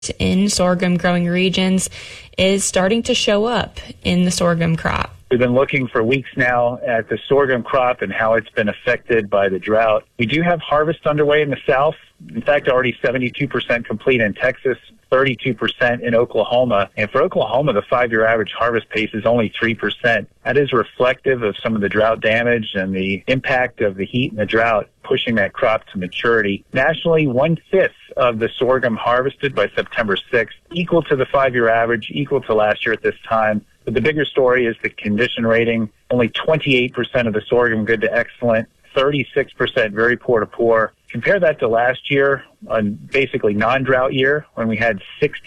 in sorghum growing regions is starting to show up in the sorghum crop. We've been looking for weeks now at the sorghum crop and how it's been affected by the drought. We do have harvest underway in the south. In fact, already 72% complete in Texas, 32% in Oklahoma. And for Oklahoma, the 5-year average harvest pace is only 3%. That is reflective of some of the drought damage and the impact of the heat and the drought pushing that crop to maturity. Nationally, 1/5 of the sorghum harvested by September 6th, equal to the 5-year average, equal to last year at this time. But the bigger story is the condition rating. Only 28% of the sorghum good to excellent, 36% very poor to poor. Compare that to last year, on basically non-drought year, when we had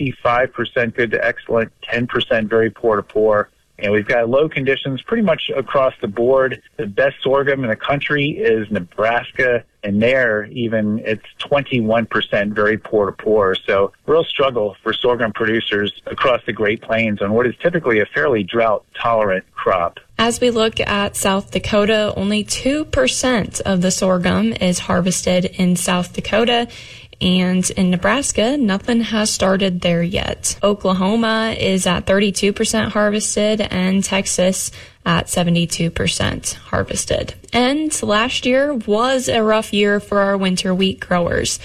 65% good to excellent, 10% very poor to poor. And we've got low conditions pretty much across the board. The best sorghum in the country is Nebraska, and there even it's 21% very poor to poor. So real struggle for sorghum producers across the Great Plains on what is typically a fairly drought-tolerant crop. As we look at South Dakota, only 2% of the sorghum is harvested in South Dakota. And in Nebraska, nothing has started there yet. Oklahoma is at 32% harvested and Texas at 72% harvested. And last year was a rough year for our winter wheat growers.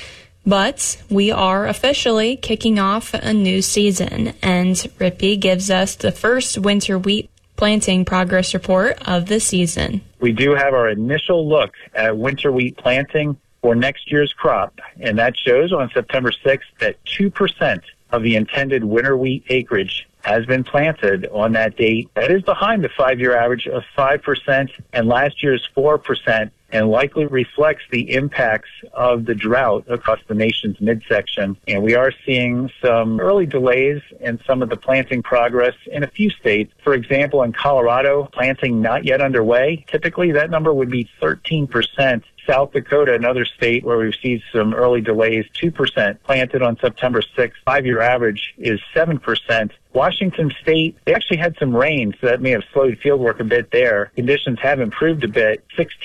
But we are officially kicking off a new season, and Rippey gives us the first winter wheat planting progress report of the season. We do have our initial look at winter wheat planting for next year's crop, and that shows on September 6th that 2% of the intended winter wheat acreage has been planted on that date. That is behind the 5-year average of 5% and last year's 4%, and likely reflects the impacts of the drought across the nation's midsection. And we are seeing some early delays in some of the planting progress in a few states. For example, in Colorado, planting not yet underway. Typically, that number would be 13%. South Dakota, another state where we've seen some early delays, 2% planted on September 6th. 5-year average is 7%. Washington State, they actually had some rain, so that may have slowed field work a bit there. Conditions have improved a bit.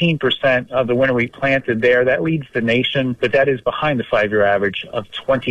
16% of the winter wheat planted there. That leads the nation, but that is behind the 5-year average of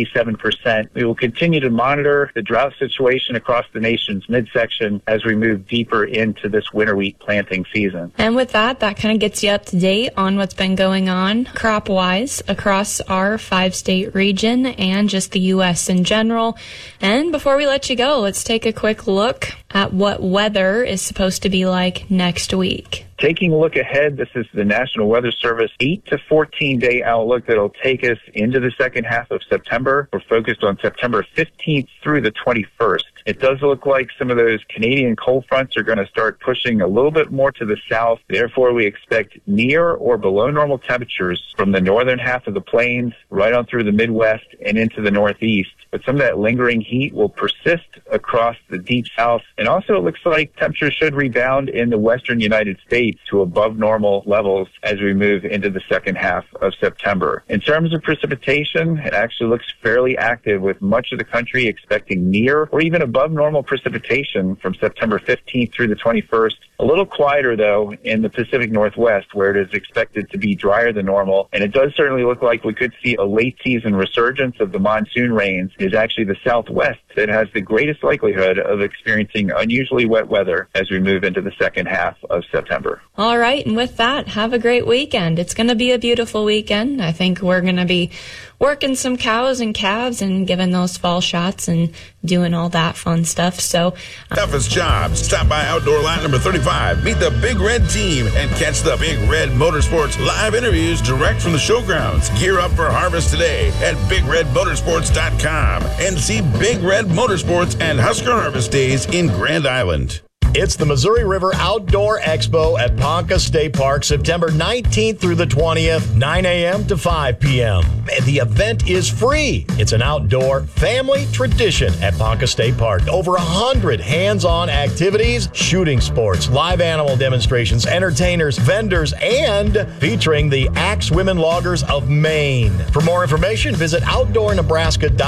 27%. We will continue to monitor the drought situation across the nation's midsection as we move deeper into this winter wheat planting season. And with that kind of gets you up to date on what's been going on crop-wise across our 5-state region and just the U.S. in general. And before we let you go, let's take a quick look at what weather is supposed to be like next week. Taking a look ahead, this is the National Weather Service 8 to 14-day outlook that'll take us into the second half of September. We're focused on September 15th through the 21st. It does look like some of those Canadian cold fronts are going to start pushing a little bit more to the south. Therefore, we expect near or below normal temperatures from the northern half of the plains right on through the Midwest and into the Northeast. But some of that lingering heat will persist across the deep south. And also, it looks like temperatures should rebound in the western United States to above normal levels as we move into the second half of September. In terms of precipitation, it actually looks fairly active, with much of the country expecting near or even above normal precipitation from September 15th through the 21st. A little quieter, though, in the Pacific Northwest, where it is expected to be drier than normal. And it does certainly look like we could see a late season resurgence of the monsoon rains. It is actually the Southwest that has the greatest likelihood of experiencing unusually wet weather as we move into the second half of September. All right, and with that, have a great weekend. It's going to be a beautiful weekend. I think we're going to be working some cows and calves and giving those fall shots and doing all that fun stuff. So, toughest jobs. Stop by Outdoor Lot number 35. Meet the Big Red team and catch the Big Red Motorsports live interviews direct from the showgrounds. Gear up for harvest today at BigRedMotorsports.com and see Big Red Motorsports and Husker Harvest Days in Grand Island. It's the Missouri River Outdoor Expo at Ponca State Park, September 19th through the 20th, 9 a.m. to 5 p.m. The event is free. It's an outdoor family tradition at Ponca State Park. Over 100 hands-on activities, shooting sports, live animal demonstrations, entertainers, vendors, and featuring the Axe Women Loggers of Maine. For more information, visit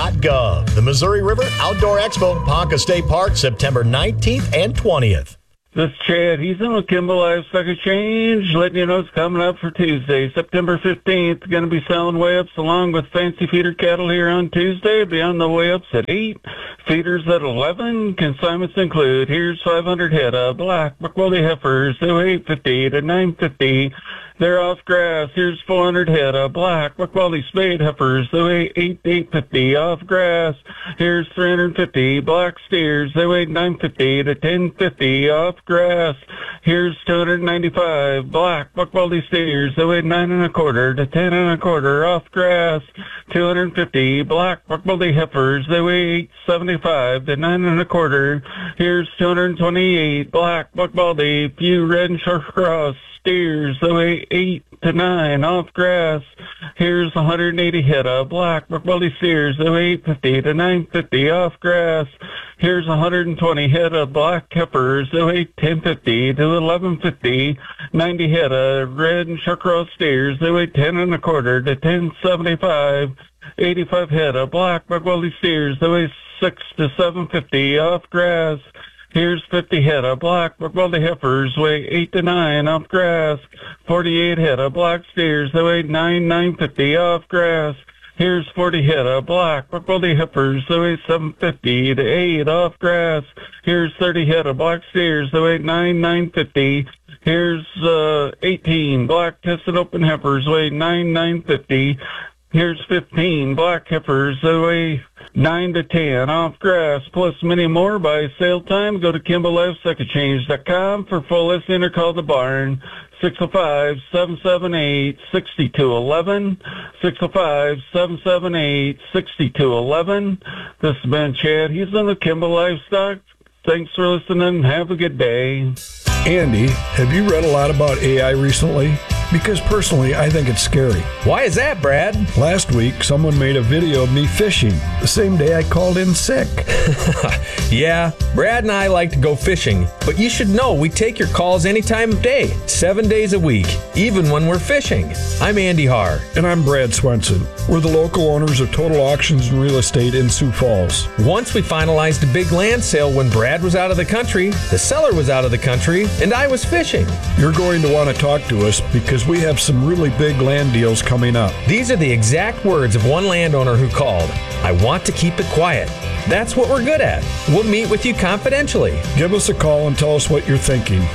outdoornebraska.gov. The Missouri River Outdoor Expo, Ponca State Park, September 19th and 20th. This is Chad. He's on the Kimball Livestock Exchange, letting you know it's coming up for Tuesday, September 15th. Going to be selling weigh-ups along with fancy feeder cattle here on Tuesday. Be on the weigh-ups at 8, feeders at 11. Consignments include, here's 500 head of black buckwaldy heifers. They weigh 850 to 950. They're off grass. Here's 400 head of black buckwaldy spade heifers. They weigh 850 off grass. Here's 350 black steers. They weigh 950 to 1050 off grass. Here's 295 black buckwaldy steers. They weigh 9 1/4 to 10 1/4 off grass. 250 black buckwaldy heifers. They weigh 875 to 9 1/4. Here's 228 black buckwaldy few red and short cross steers. They weigh 8 to 9 off grass. Here's 180 head of black buckwaldy steers. They weigh 850 to 950 off grass. Here's 120 head of black heifers. They weigh 1050 to 1150. 90 head of red and short cross steers. They weigh 10 1/4 to 1075. 85 head of black buckwaldy steers. They weigh 6 to 750 off grass. Here's 50 head of black buckwaldy heifers, weigh 8 to 9 off grass. 48 head of black steers, they weigh 950 off grass. Here's 40 head of black buckwaldy heifers, they weigh 750 to 8 off grass. Here's 30 head of black steers, they weigh 950. Here's 18 black tested open heifers, weigh 950. Here's 15 black heifers, they weigh 9 to 10 off grass, plus many more by sale time. Go to KimballLifeSecondChange.com for full listing or call the barn, 605-778-6211, 605-778-6211. This has been Chad. He's on the Kimball Livestock. Thanks for listening. Have a good day. Andy, have you read a lot about AI recently? Because personally, I think it's scary. Why is that, Brad? Last week, someone made a video of me fishing, the same day I called in sick. Yeah, Brad and I like to go fishing, but you should know we take your calls any time of day, 7 days a week, even when we're fishing. I'm Andy Haar. And I'm Brad Swenson. We're the local owners of Total Auctions and Real Estate in Sioux Falls. Once we finalized a big land sale when Brad was out of the country, the seller was out of the country, and I was fishing. You're going to want to talk to us because we have some really big land deals coming up. These are the exact words of one landowner who called. I want to keep it quiet. That's what we're good at. We'll meet with you confidentially. Give us a call and tell us what you're thinking.